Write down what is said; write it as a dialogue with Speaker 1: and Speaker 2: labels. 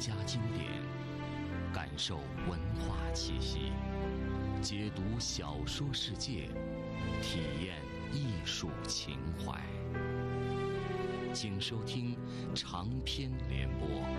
Speaker 1: 家经典，感受文化气息，解读小说世界，体验艺术情怀。请收听长篇联播